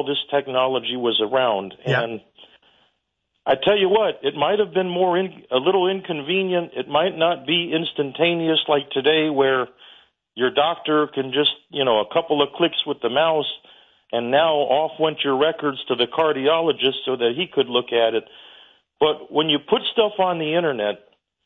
all this technology was around. Yeah. And I tell you what, it might have been a little inconvenient. It might not be instantaneous like today where your doctor can just, a couple of clicks with the mouse, and now off went your records to the cardiologist so that he could look at it. But when you put stuff on the Internet,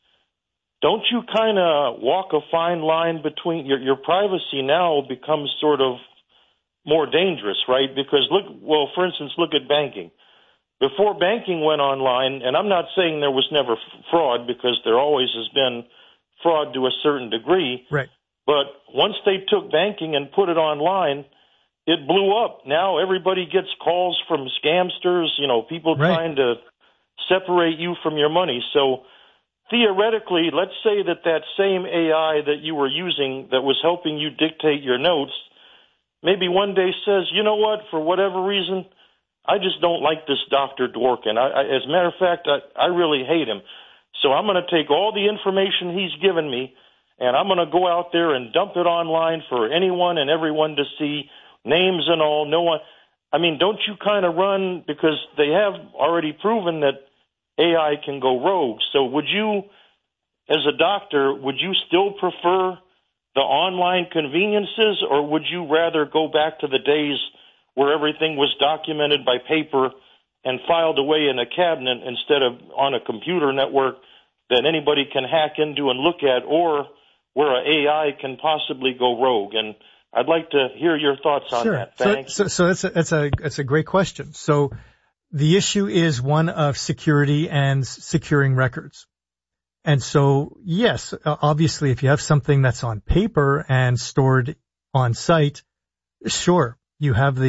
don't you kind of walk a fine line between your privacy now becomes sort of more dangerous, right? Because for instance, look at banking. Before banking went online, and I'm not saying there was never fraud because there always has been fraud to a certain degree. Right. But once they took banking and put it online, it blew up. Now everybody gets calls from scamsters, people trying to separate you from your money. So theoretically, let's say that same AI that you were using that was helping you dictate your notes, maybe one day says, you know what, for whatever reason, I just don't like this Dr. Dworkin. As a matter of fact, I really hate him. So I'm going to take all the information he's given me, and I'm going to go out there and dump it online for anyone and everyone to see, names and all. No one. I mean, don't you kind of run, because they have already proven that AI can go rogue. So would you, as a doctor, would you still prefer the online conveniences, or would you rather go back to the days where everything was documented by paper and filed away in a cabinet instead of on a computer network that anybody can hack into and look at, or where an AI can possibly go rogue? And I'd like to hear your thoughts on that. Thanks. So that's a great question. So the issue is one of security and securing records. And so, yes, obviously, if you have something that's on paper and stored on site, sure, you have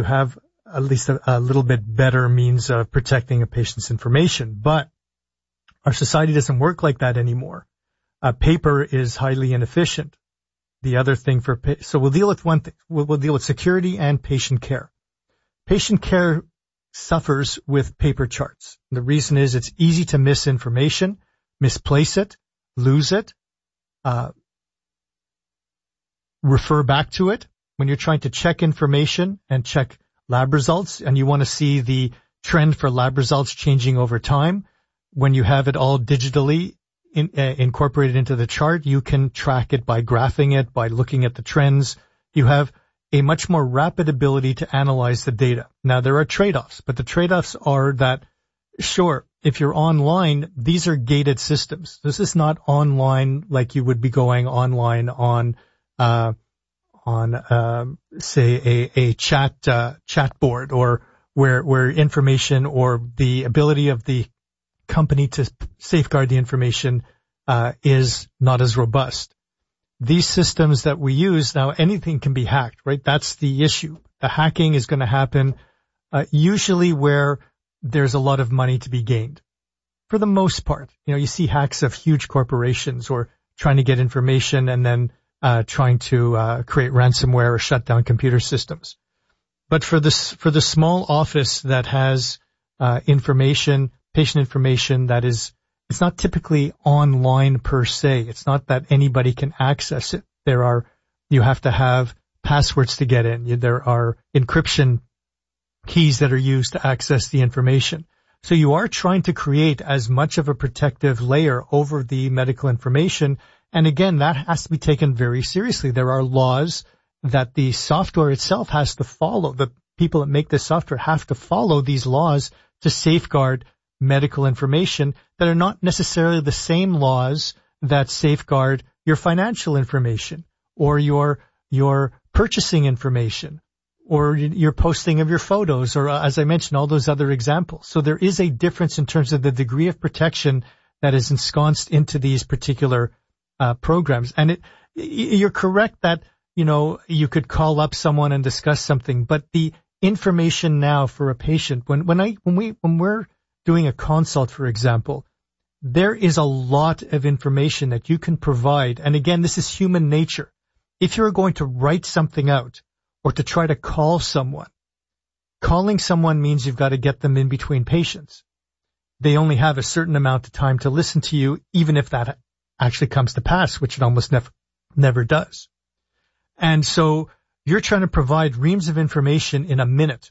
at least a little bit better means of protecting a patient's information. But our society doesn't work like that anymore. Paper is highly inefficient. The other thing so we'll deal with one thing. We'll deal with security and patient care. Patient care suffers with paper charts. The reason is it's easy to miss information, misplace it, lose it, refer back to it. When you're trying to check information and check lab results, and you want to see the trend for lab results changing over time, when you have it all digitally incorporated into the chart, you can track it by graphing it, by looking at the trends. You have a much more rapid ability to analyze the data. Now, there are trade-offs, but the trade-offs are that, sure, if you're online, these are gated systems. This is not online like you would be going online on say a chat board, or where information or the ability of the company to safeguard the information is not as robust. These systems that we use now, anything can be hacked, right? That's the issue. The hacking is going to happen usually where there's a lot of money to be gained. For the most part, you see hacks of huge corporations or trying to get information and then trying to create ransomware or shut down computer systems. But for the small office that has information, patient information that is, it's not typically online per se. It's not that anybody can access it. You have to have passwords to get in. There are encryption keys that are used to access the information. So you are trying to create as much of a protective layer over the medical information. And again, that has to be taken very seriously. There are laws that the software itself has to follow. The people that make this software have to follow these laws to safeguard medical information that are not necessarily the same laws that safeguard your financial information or your purchasing information or your posting of your photos, or as I mentioned, all those other examples. So there is a difference in terms of the degree of protection that is ensconced into these particular programs. And you're correct that, you could call up someone and discuss something, but the information now for a patient, when we're doing a consult, for example, there is a lot of information that you can provide. And again, this is human nature. If you're going to write something out or to try to call someone, calling someone means you've got to get them in between patients. They only have a certain amount of time to listen to you, even if that actually comes to pass, which it almost never does. And so you're trying to provide reams of information in a minute.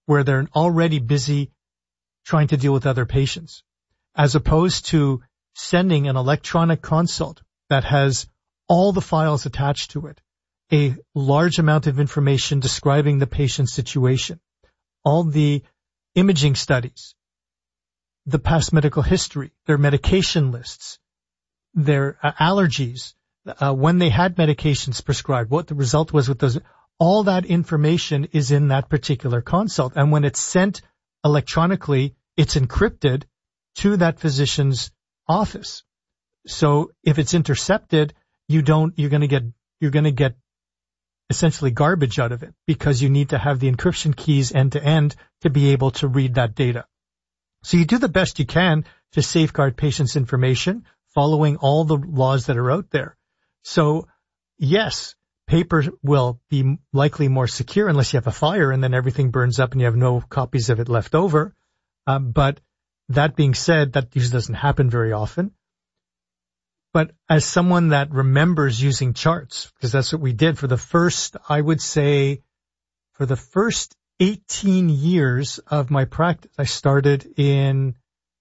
where they're already busy trying to deal with other patients, as opposed to sending an electronic consult that has all the files attached to it, a large amount of information describing the patient's situation, all the imaging studies, the past medical history, their medication lists, their allergies, when they had medications prescribed, what the result was with those. All that information is in that particular consult. And when it's sent electronically, it's encrypted to that physician's office. So if it's intercepted, you're going to get essentially garbage out of it, because you need to have the encryption keys end to end to be able to read that data. So you do the best you can to safeguard patients' information, following all the laws that are out there. So yes, paper will be likely more secure unless you have a fire and then everything burns up and you have no copies of it left over. But that being said, that usually doesn't happen very often. But as someone that remembers using charts, because that's what we did for the first, I would say, for the first 18 years of my practice, I started in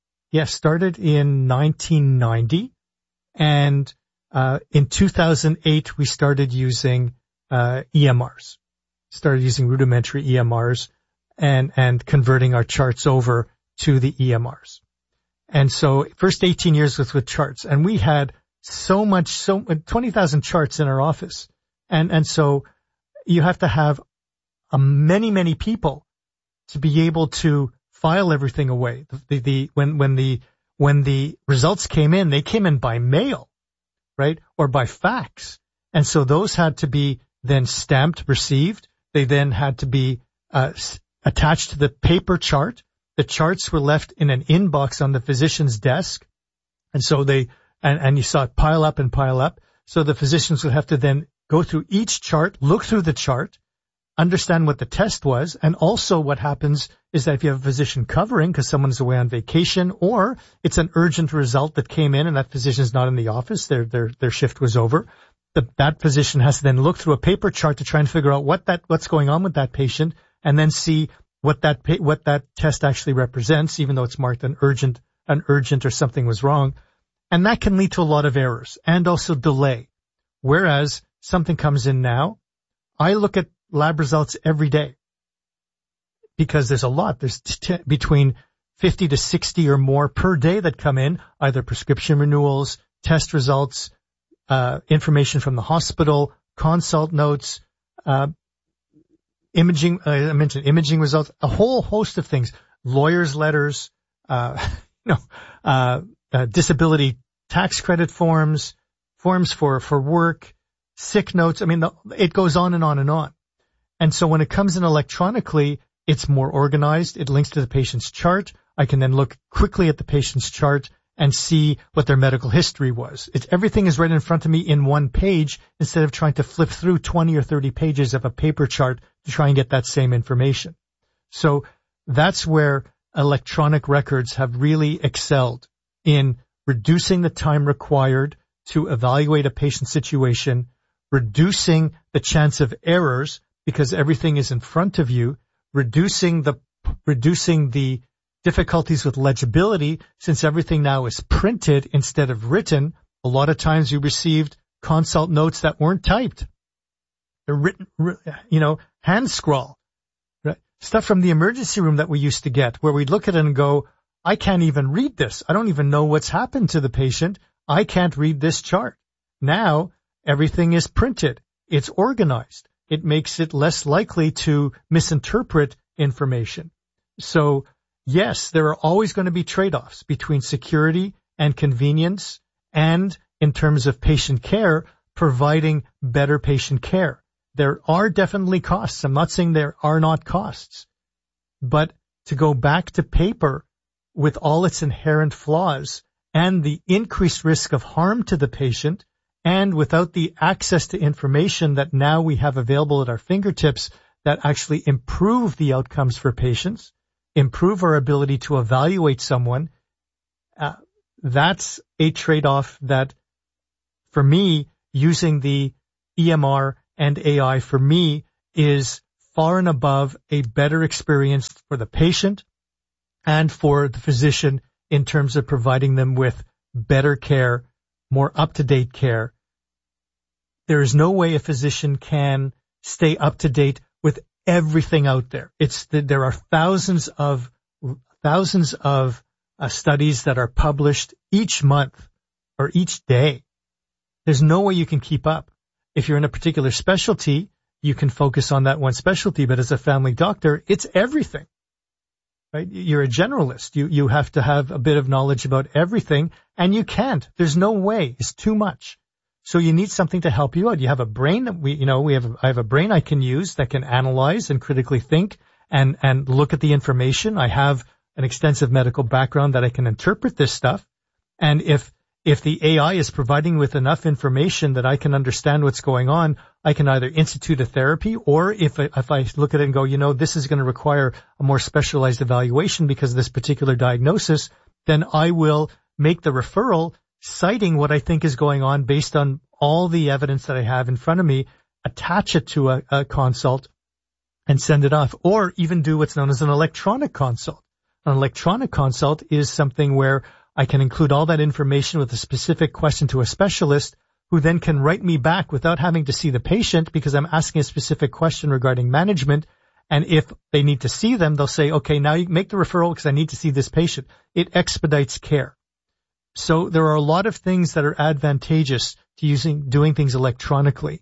1990. And in 2008, we started using EMRs, started using rudimentary EMRs and converting our charts over to the EMRs. And so first 18 years was with charts, and we had 20,000 charts in our office. And so you have to have many people to be able to file everything away. When the results came in, they came in by mail, right? Or by fax. And so those had to be then stamped, received. They then had to be attached to the paper chart. The charts were left in an inbox on the physician's desk. And so and you saw it pile up and pile up. So the physicians would have to then go through each chart, look through the chart, understand what the test was. And also what happens is that if you have a physician covering because someone's away on vacation, or it's an urgent result that came in and that physician's not in the office, their shift was over, that physician has to then look through a paper chart to try and figure out what's going on with that patient, and then see what that test actually represents, even though it's marked an urgent or something was wrong. And that can lead to a lot of errors and also delay. Whereas something comes in now, I look at lab results every day because there's a lot. There's between 50 to 60 or more per day that come in, either prescription renewals, test results, information from the hospital, consult notes, imaging, I mentioned imaging results, a whole host of things, lawyers' letters, disability tax credit forms for work, sick notes. I mean, it goes on and on and on. And so when it comes in electronically, it's more organized. It links to the patient's chart. I can then look quickly at the patient's chart and see what their medical history was. Everything is right in front of me in one page instead of trying to flip through 20 or 30 pages of a paper chart to try and get that same information. So that's where electronic records have really excelled in reducing the time required to evaluate a patient's situation, reducing the chance of errors because everything is in front of you, reducing the difficulties with legibility since everything now is printed instead of written. A lot of times you received consult notes that weren't typed. They're written, hand scrawl. Right? Stuff from the emergency room that we used to get where we'd look at it and go, I can't even read this. I don't even know what's happened to the patient. I can't read this chart. Now everything is printed. It's organized. It makes it less likely to misinterpret information. So yes, there are always going to be trade-offs between security and convenience and in terms of patient care, providing better patient care. There are definitely costs. I'm not saying there are not costs, but to go back to paper with all its inherent flaws and the increased risk of harm to the patient, and without the access to information that now we have available at our fingertips that actually improve the outcomes for patients, improve our ability to evaluate someone, that's a trade-off that, for me, using the EMR and AI for me is far and above a better experience for the patient and for the physician in terms of providing them with better care, more up-to-date care. There is no way a physician can stay up to date with everything out there. There are thousands of studies that are published each month or each day. There's no way you can keep up. If you're in a particular specialty, you can focus on that one specialty, but as a family doctor, it's everything, right? You're a generalist. You have to have a bit of knowledge about everything, and you can't. There's no way. It's too much. So you need something to help you out. You have a brain. I have a brain I can use that can analyze and critically think and look at the information. I have an extensive medical background that I can interpret this stuff. And if the AI is providing with enough information that I can understand what's going on, I can either institute a therapy, or if I look at it and go, this is going to require a more specialized evaluation because of this particular diagnosis, then I will make the referral citing what I think is going on based on all the evidence that I have in front of me, attach it to a consult and send it off, or even do what's known as an electronic consult. An electronic consult is something where I can include all that information with a specific question to a specialist who then can write me back without having to see the patient because I'm asking a specific question regarding management. And if they need to see them, they'll say, okay, now you make the referral because I need to see this patient. It expedites care. So there are a lot of things that are advantageous to doing things electronically.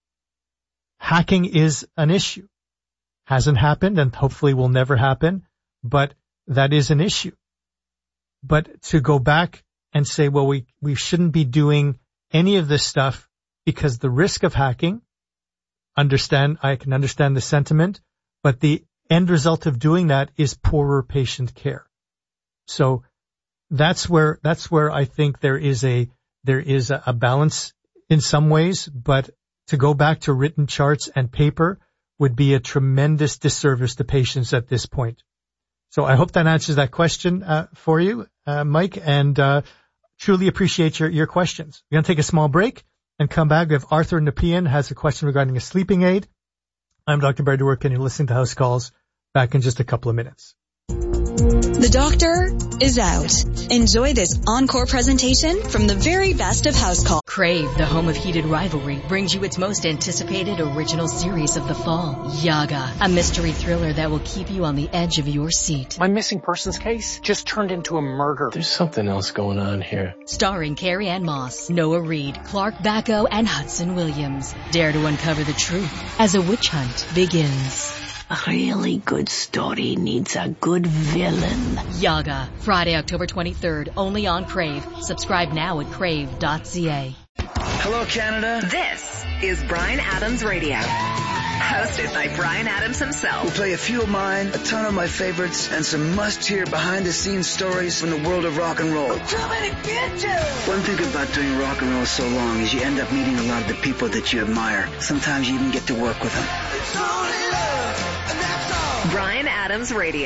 Hacking is an issue. Hasn't happened and hopefully will never happen, but that is an issue. But to go back and say, well, we shouldn't be doing any of this stuff because the risk of hacking, I can understand the sentiment, but the end result of doing that is poorer patient care. So that's where I think there is a balance in some ways, but to go back to written charts and paper would be a tremendous disservice to patients at this point. So I hope that answers that question for you, Mike, and truly appreciate your questions. We're going to take a small break and come back. We have Arthur Nepean has a question regarding a sleeping aid. I'm Dr. Barry DeWerk, and you're listening to House Calls. Back in just a couple of minutes. The doctor is out. Enjoy this encore presentation from the very best of House Calls. Crave, the home of heated rivalry, brings you its most anticipated original series of the fall, Yaga, a mystery thriller that will keep you on the edge of your seat. My missing persons case just turned into a murder. There's something else going on here. Starring Carrie Ann Moss, Noah Reid, Clark Bacco, and Hudson Williams. Dare to uncover the truth as a witch hunt begins. A really good story needs a good villain. Yaga, Friday, October 23rd, only on Crave. Subscribe now at crave.ca. Hello, Canada. This is Bryan Adams Radio. Hosted by Bryan Adams himself. We'll play a few of mine, a ton of my favorites, and some must-hear behind-the-scenes stories from the world of rock and roll. Too many bitches! One thing about doing rock and roll so long is you end up meeting a lot of the people that you admire. Sometimes you even get to work with them. It's only love. Bryan Adams Radio.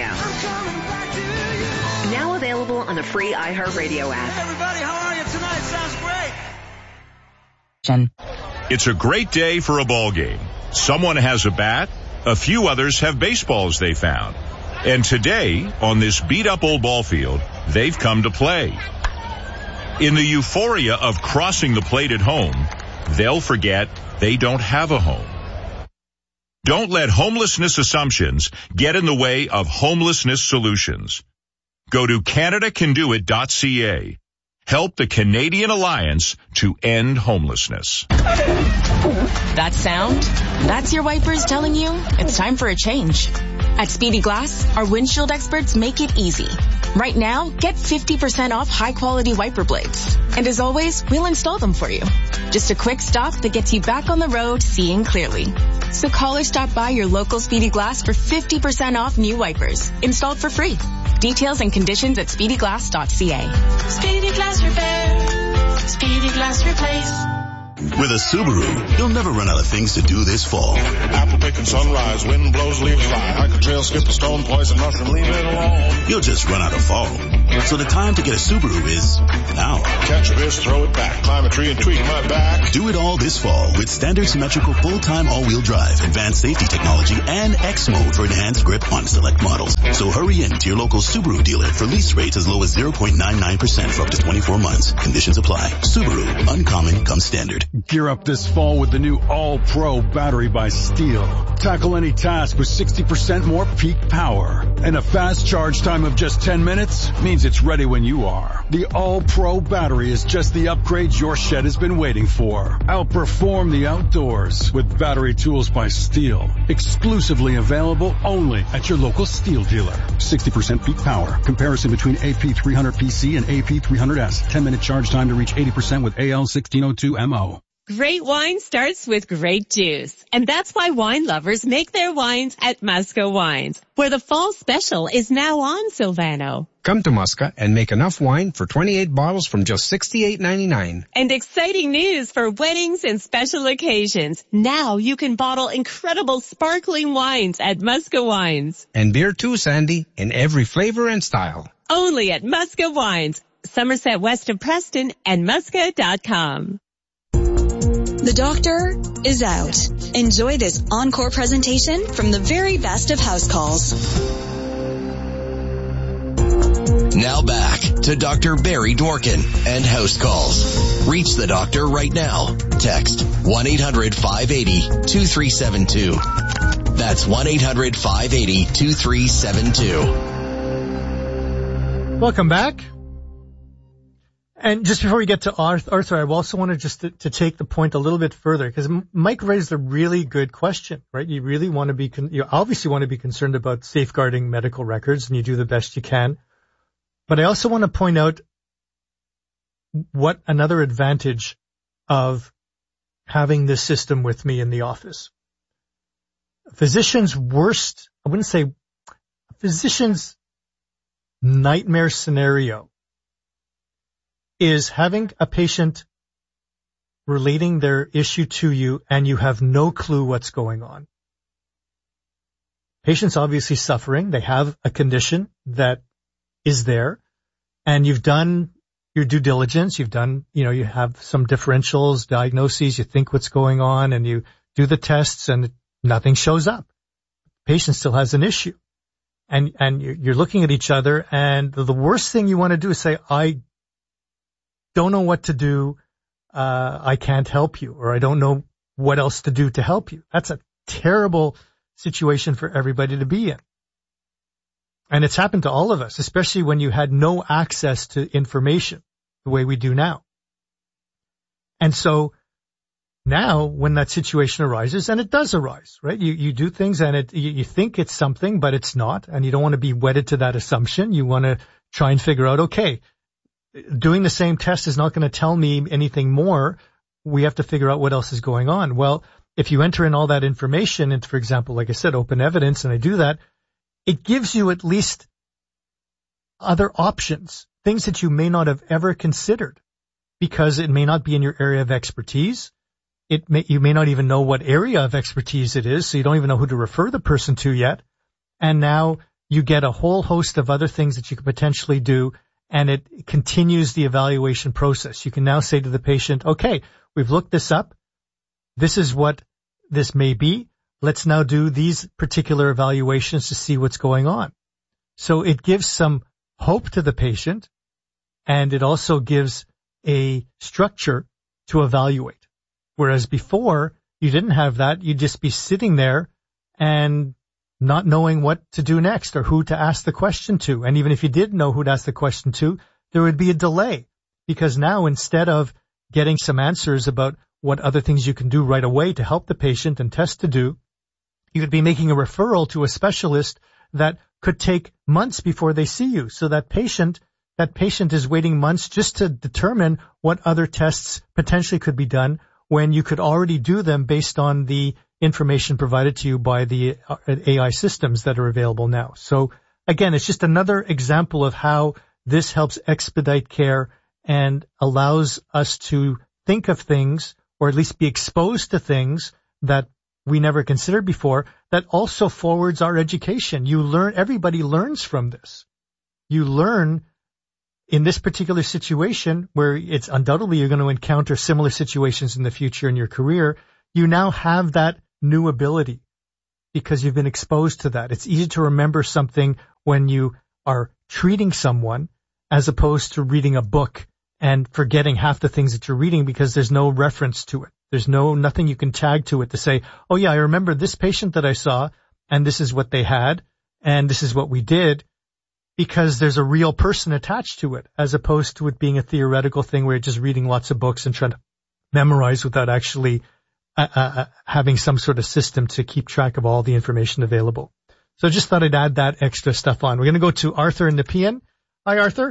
Now available on the free iHeartRadio app. Hey everybody, how are you tonight? Sounds great. It's a great day for a ball game. Someone has a bat, a few others have baseballs they found. And today, on this beat-up old ball field, they've come to play. In the euphoria of crossing the plate at home, they'll forget they don't have a home. Don't let homelessness assumptions get in the way of homelessness solutions. Go to CanadaCanDoIt.ca. Help the Canadian Alliance to end homelessness. That sound? That's your wipers telling you it's time for a change. At Speedy Glass, our windshield experts make it easy. Right now, get 50% off high-quality wiper blades. And as always, we'll install them for you. Just a quick stop that gets you back on the road seeing clearly. So call or stop by your local Speedy Glass for 50% off new wipers, installed for free. Details and conditions at speedyglass.ca. Speedy Glass Repair. Speedy Glass Replace. With a Subaru, you'll never run out of things to do this fall. Apple picking sunrise, wind blows, leaves fly. Hike a trail, skip a stone, poison mushroom, leave it alone. You'll just run out of fall. So the time to get a Subaru is now. Catch a fish, throw it back, climb a tree and tweak my back. Do it all this fall with standard symmetrical full-time all-wheel drive, advanced safety technology, and X mode for enhanced grip on select models. So hurry in to your local Subaru dealer for lease rates as low as 0.99% for up to 24 months. Conditions apply. Subaru, uncommon comes standard. Gear up this fall with the new All-Pro battery by Steel. Tackle any task with 60% more peak power. And a fast charge time of just 10 minutes means it's ready when you are. The All-Pro battery is just the upgrade your shed has been waiting for. Outperform the outdoors with battery tools by Steel. Exclusively available only at your local Steel dealer. 60% peak power. Comparison between AP300PC and AP300S. 10-minute charge time to reach 80% with AL1602MO. Great wine starts with great juice. And that's why wine lovers make their wines at Musca Wines, where the fall special is now on, Silvano. Come to Musca and make enough wine for 28 bottles from just $68.99. And exciting news for weddings and special occasions. Now you can bottle incredible sparkling wines at Musca Wines. And beer too, Sandy, in every flavor and style. Only at Musca Wines, Somerset west of Preston, and Musca.com. The doctor is out. Enjoy this encore presentation from the very best of house calls. Now back to Dr. Barry Dworkin and house calls. Reach the doctor right now. Text 1-800-580-2372. That's 1-800-580-2372. Welcome back. And just before we get to Arthur, I also wanted just to take the point a little bit further, because Mike raised a really good question, right? You really want to be, you obviously want to be concerned about safeguarding medical records, and you do the best you can. But I also want to point out what another advantage of having this system with me in the office. Physician's nightmare scenario is having a patient relating their issue to you and you have no clue what's going on. Patient's obviously suffering. They have a condition that is there, and you've done your due diligence. You've done, you have some differentials, diagnoses, you think what's going on, and you do the tests and nothing shows up. Patient still has an issue. And you're looking at each other, and the worst thing you want to do is say, I don't know what to do, I can't help you, or I don't know what else to do to help you. That's a terrible situation for everybody to be in. And it's happened to all of us, especially when you had no access to information the way we do now. And so now when that situation arises, and it does arise, right? You do things and you think it's something, but it's not, and you don't want to be wedded to that assumption. You want to try and figure out, okay, doing the same test is not going to tell me anything more. We have to figure out what else is going on. Well, if you enter in all that information into, for example, like I said, open evidence, and I do that, it gives you at least other options, things that you may not have ever considered, because it may not be in your area of expertise. You may not even know what area of expertise it is, so you don't even know who to refer the person to yet. And now you get a whole host of other things that you could potentially do, and it continues the evaluation process. You can now say to the patient, okay, we've looked this up. This is what this may be. Let's now do these particular evaluations to see what's going on. So it gives some hope to the patient, and it also gives a structure to evaluate. Whereas before, you didn't have that. You'd just be sitting there and not knowing what to do next or who to ask the question to. And even if you did know who to ask the question to, there would be a delay, because now instead of getting some answers about what other things you can do right away to help the patient and tests to do, you could be making a referral to a specialist that could take months before they see you. So that patient is waiting months just to determine what other tests potentially could be done, when you could already do them based on the information provided to you by the AI systems that are available now. So again, it's just another example of how this helps expedite care and allows us to think of things or at least be exposed to things that we never considered before, that also forwards our education. Everybody learns from this. You learn in this particular situation where it's undoubtedly you're going to encounter similar situations in the future in your career. You now have that new ability because you've been exposed to that. It's easy to remember something when you are treating someone as opposed to reading a book and forgetting half the things that you're reading because there's no reference to it. There's nothing you can tag to it to say, oh yeah, I remember this patient that I saw and this is what they had and this is what we did, because there's a real person attached to it as opposed to it being a theoretical thing where you're just reading lots of books and trying to memorize without actually having some sort of system to keep track of all the information available. So I just thought I'd add that extra stuff on. We're going to go to Arthur in Nepean. Hi, Arthur.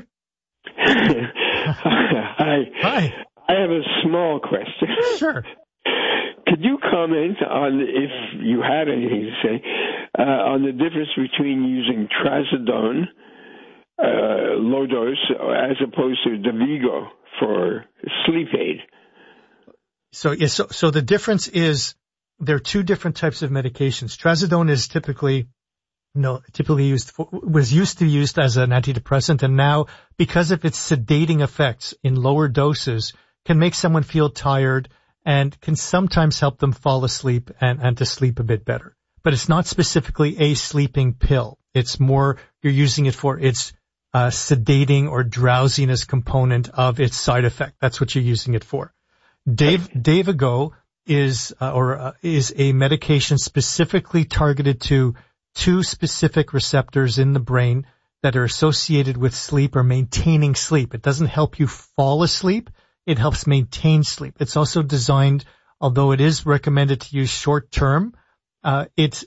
Hi. I have a small question. Sure. Could you comment on, if you had anything to say, on the difference between using trazodone, low dose, as opposed to Davigo for sleep aid? So the difference is there are two different types of medications. Trazodone is was used to be used as an antidepressant, and now, because of its sedating effects in lower doses, can make someone feel tired and can sometimes help them fall asleep and to sleep a bit better. But it's not specifically a sleeping pill. It's more, you're using it for its sedating or drowsiness component of its side effect. That's what you're using it for. Davigo is a medication specifically targeted to two specific receptors in the brain that are associated with sleep or maintaining sleep. It doesn't help you fall asleep. It helps maintain sleep. It's also designed, although it is recommended to use short term, it's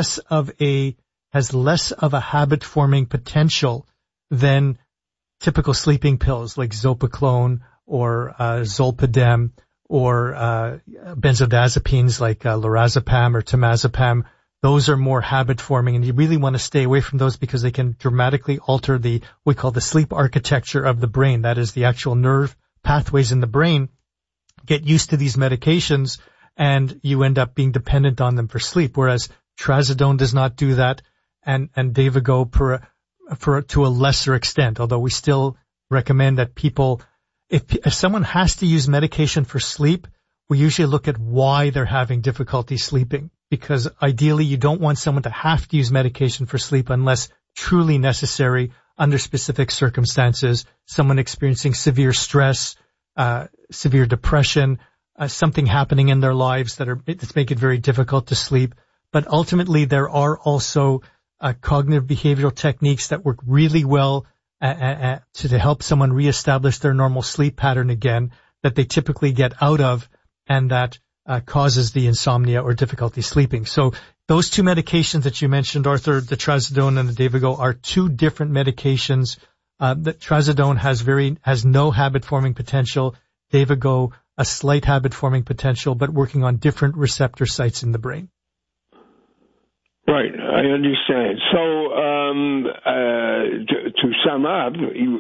has less of a habit forming potential than typical sleeping pills like Zopiclone or Zolpidem or benzodiazepines like lorazepam or temazepam. Those are more habit forming, and you really want to stay away from those because they can dramatically alter we call the sleep architecture of the brain. That is the actual nerve pathways in the brain. Get used to these medications and you end up being dependent on them for sleep, whereas trazodone does not do that, and Davigo to a lesser extent, although we still recommend that people, if someone has to use medication for sleep, we usually look at why they're having difficulty sleeping, because ideally you don't want someone to have to use medication for sleep unless truly necessary under specific circumstances, someone experiencing severe stress, severe depression, something happening in their lives that's make it very difficult to sleep. But ultimately there are also cognitive behavioral techniques that work really well to help someone reestablish their normal sleep pattern again, that they typically get out of, and that causes the insomnia or difficulty sleeping. So those two medications that you mentioned, Arthur, the trazodone and the Davigo, are two different medications. The trazodone has no habit forming potential. Davigo, a slight habit forming potential, but working on different receptor sites in the brain. Right, I understand. So, to sum up,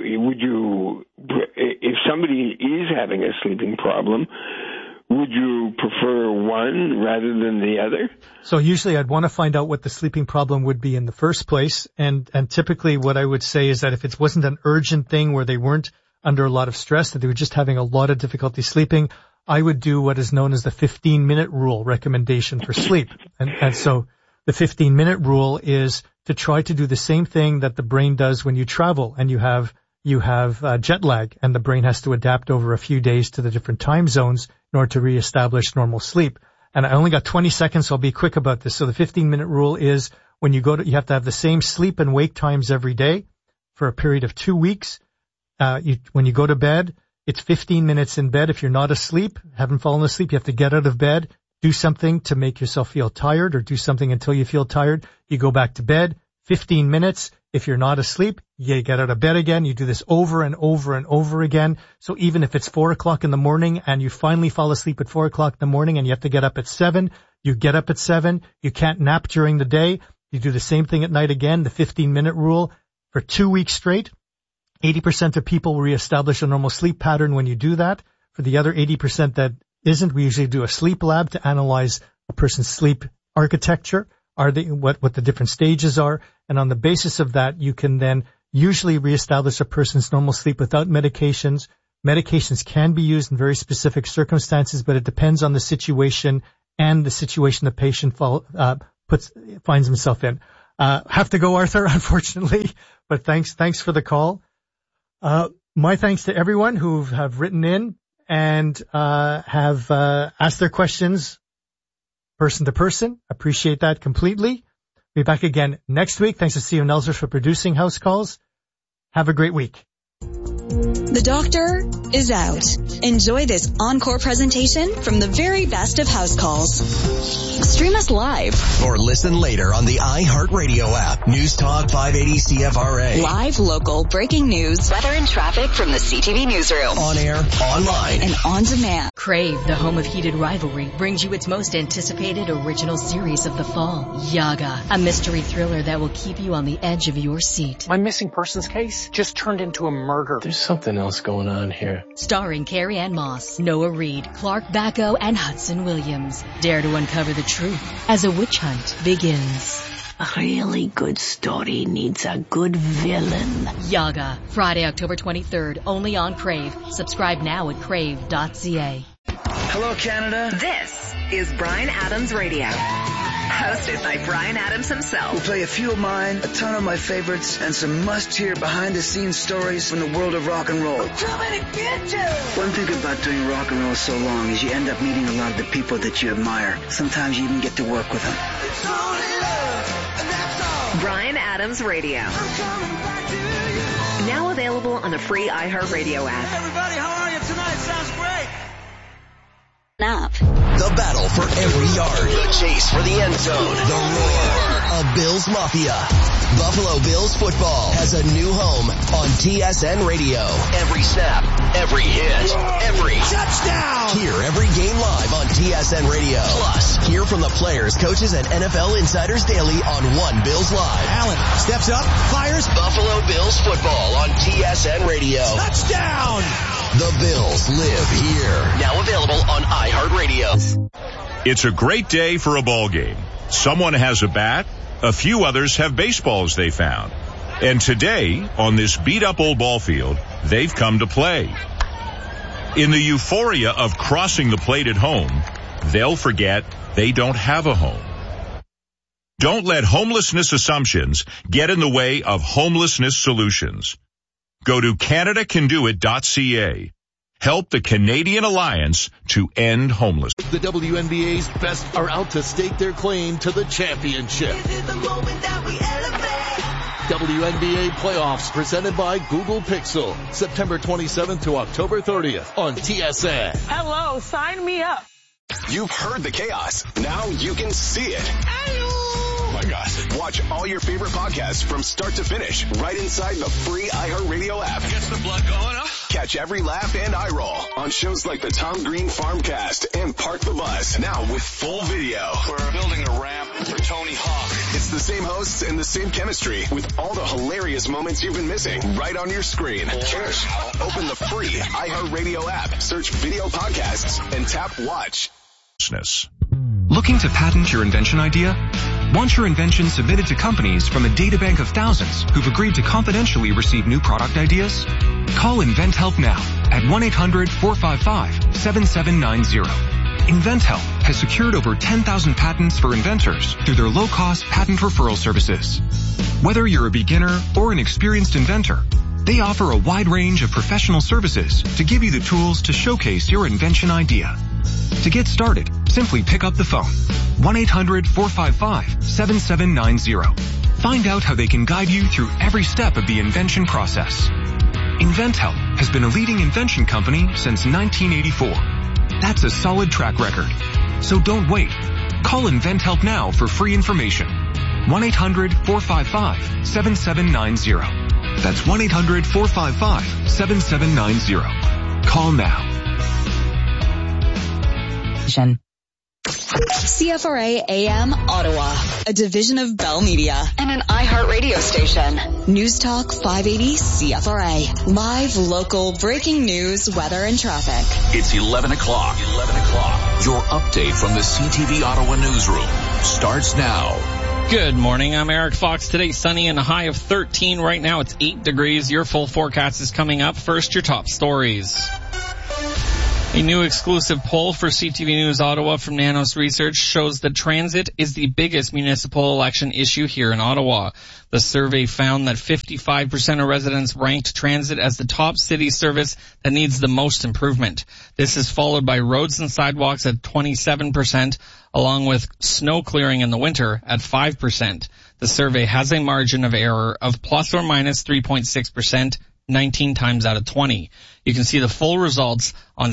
if somebody is having a sleeping problem, would you prefer one rather than the other? So usually I'd want to find out what the sleeping problem would be in the first place. And typically what I would say is that if it wasn't an urgent thing where they weren't under a lot of stress, that they were just having a lot of difficulty sleeping, I would do what is known as the 15-minute rule recommendation for sleep. And so the 15-minute rule is to try to do the same thing that the brain does when you travel and you have jet lag, and the brain has to adapt over a few days to the different time zones in order to reestablish normal sleep. And I only got 20 seconds, so I'll be quick about this. So the 15-minute rule is when you you have to have the same sleep and wake times every day for a period of 2 weeks. When you go to bed, it's 15 minutes in bed. If you're not asleep, haven't fallen asleep, you have to get out of bed, do something to make yourself feel tired, or do something until you feel tired. You go back to bed, 15 minutes. If you're not asleep, you get out of bed again. You do this over and over and over again. So even if it's 4 o'clock in the morning and you finally fall asleep at 4 o'clock in the morning and you have to get up at 7, you get up at 7. You can't nap during the day. You do the same thing at night again, the 15-minute rule for 2 weeks straight. 80% of people will reestablish a normal sleep pattern when you do that. For the other 80% that isn't. We usually do a sleep lab to analyze a person's sleep architecture, what the different stages are, and on the basis of that, you can then usually reestablish a person's normal sleep without medications. Medications can be used in very specific circumstances, but it depends on the situation and the situation the patient finds himself in. Have to go, Arthur, unfortunately, but thanks for the call. My thanks to everyone who have written in and have asked their questions person to person. Appreciate that completely. Be back again next week. Thanks to Stephen Elser for producing House Calls. Have a great week. The doctor is out. Enjoy this encore presentation from the very best of House Calls. Stream us live. Or listen later on the iHeartRadio app. News Talk 580 CFRA. Live, local, breaking news, weather and traffic from the CTV newsroom. On air, online, and on demand. Crave, the home of heated rivalry, brings you its most anticipated original series of the fall, Yaga, a mystery thriller that will keep you on the edge of your seat. My missing persons case just turned into a murder. There's something else going on here. Starring Carrie Ann Moss, Noah Reid, Clark Bacco, and Hudson Williams. Dare to uncover the truth as a witch hunt begins. A really good story needs a good villain. Yaga, Friday, October 23rd, only on Crave. Subscribe now at crave.ca. Hello, Canada. This is Bryan Adams Radio. Hosted by Bryan Adams himself. We'll play a few of mine, a ton of my favorites, and some must-hear behind-the-scenes stories from the world of rock and roll. I'm coming to get you! One thing about doing rock and roll so long is you end up meeting a lot of the people that you admire. Sometimes you even get to work with them. It's only love, and that's all. Bryan Adams Radio. I'm coming back to you. Now available on the free iHeartRadio app. Hey everybody, how are you tonight? Sounds great. The battle for every yard. The chase for the end zone. The roar of Bills Mafia. Buffalo Bills football has a new home on TSN Radio. Every snap, every hit, every touchdown. Hear every game live on TSN Radio. Plus, hear from the players, coaches, and NFL insiders daily on One Bills Live. Allen steps up, fires. Buffalo Bills football on TSN Radio. Touchdown! The Bills live here. Now available on iHeartRadio. It's a great day for a ball game. Someone has a bat. A few others have baseballs they found. And today, on this beat-up old ball field, they've come to play. In the euphoria of crossing the plate at home, they'll forget they don't have a home. Don't let homelessness assumptions get in the way of homelessness solutions. Go to CanadaCanDoIt.ca. Help the Canadian Alliance to end homelessness. The WNBA's best are out to stake their claim to the championship. This is the moment that we elevate. WNBA playoffs presented by Google Pixel. September 27th to October 30th on TSN. Hello, sign me up. You've heard the chaos. Now you can see it. Oh my gosh. Watch all your favorite podcasts from start to finish right inside the free iHeartRadio app. Gets the blood going, huh? Catch every laugh and eye roll on shows like the Tom Green Farmcast and Park the Bus. Now with full video. We're building a ramp for Tony Hawk. It's the same hosts and the same chemistry with all the hilarious moments you've been missing right on your screen. Cheers. Open the free iHeartRadio app, search video podcasts, and tap watch. Looking to patent your invention idea? Want your invention submitted to companies from a databank of thousands who've agreed to confidentially receive new product ideas? Call InventHelp now at 1-800-455-7790. InventHelp has secured over 10,000 patents for inventors through their low-cost patent referral services. Whether you're a beginner or an experienced inventor, they offer a wide range of professional services to give you the tools to showcase your invention idea. To get started, simply pick up the phone. 1-800-455-7790. Find out how they can guide you through every step of the invention process. InventHelp has been a leading invention company since 1984. That's a solid track record. So don't wait. Call InventHelp now for free information. 1-800-455-7790. That's 1-800-455-7790. Call now. CFRA AM Ottawa, a division of Bell Media and an iHeartRadio station. News Talk 580 CFRA. Live, local, breaking news, weather, and traffic. It's 11 o'clock. Your update from the CTV Ottawa newsroom starts now. Good morning. I'm Eric Fox. Today, sunny and a high of 13. Right now, it's 8 degrees. Your full forecast is coming up. First, your top stories. A new exclusive poll for CTV News Ottawa from Nanos Research shows that transit is the biggest municipal election issue here in Ottawa. The survey found that 55% of residents ranked transit as the top city service that needs the most improvement. This is followed by roads and sidewalks at 27%, along with snow clearing in the winter at 5%. The survey has a margin of error of plus or minus 3.6%. 19 times out of 20. You can see the full results on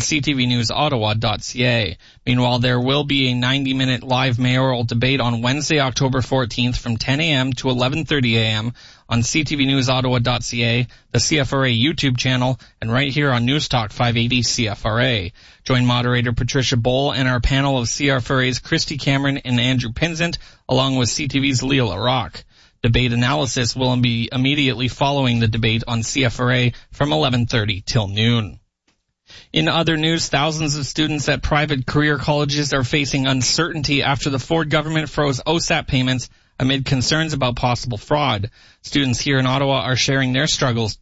ctvnewsottawa.ca. Meanwhile, there will be a 90-minute live mayoral debate on Wednesday, October 14th from 10 a.m. to 11:30 a.m. on ctvnewsottawa.ca, the CFRA YouTube channel, and right here on News Talk 580 CFRA. Join moderator Patricia Bowl and our panel of CFRA's Christy Cameron and Andrew Pinzant, along with CTV's Leela Rock. Debate analysis will be immediately following the debate on CFRA from 11:30 till noon. In other news, thousands of students at private career colleges are facing uncertainty after the Ford government froze OSAP payments amid concerns about possible fraud. Students here in Ottawa are sharing their struggles.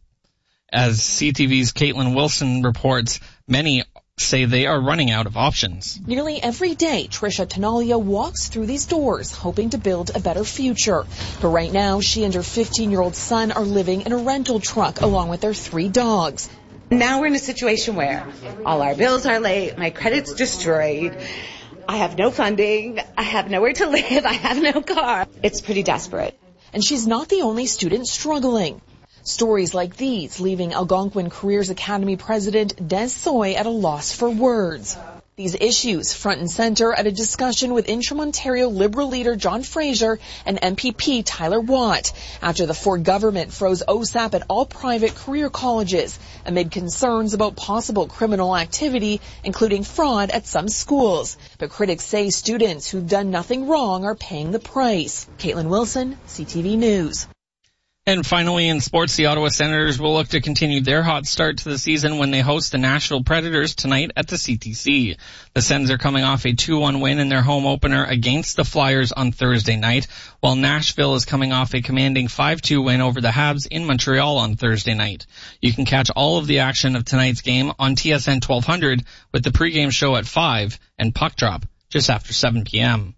As CTV's Caitlin Wilson reports, many say they are running out of options. Nearly every day, Trisha Tenalia walks through these doors, hoping to build a better future. But right now, she and her 15-year-old son are living in a rental truck along with their 3 dogs. Now we're in a situation where all our bills are late, my credit's destroyed, I have no funding, I have nowhere to live, I have no car. It's pretty desperate. And she's not the only student struggling. Stories like these leaving Algonquin Careers Academy president Des Soy at a loss for words. These issues front and center at a discussion with Interim Ontario Liberal leader John Fraser and MPP Tyler Watt after the Ford government froze OSAP at all private career colleges amid concerns about possible criminal activity, including fraud at some schools. But critics say students who've done nothing wrong are paying the price. Caitlin Wilson, CTV News. And finally, in sports, the Ottawa Senators will look to continue their hot start to the season when they host the Nashville Predators tonight at the CTC. The Sens are coming off a 2-1 win in their home opener against the Flyers on Thursday night, while Nashville is coming off a commanding 5-2 win over the Habs in Montreal on Thursday night. You can catch all of the action of tonight's game on TSN 1200 with the pregame show at 5 and puck drop just after 7 p.m.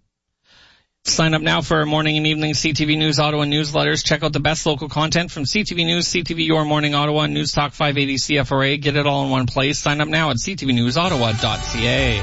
Sign up now for our morning and evening CTV News Ottawa newsletters. Check out the best local content from CTV News, CTV Your Morning Ottawa, News Talk 580 CFRA. Get it all in one place. Sign up now at ctvnewsottawa.ca.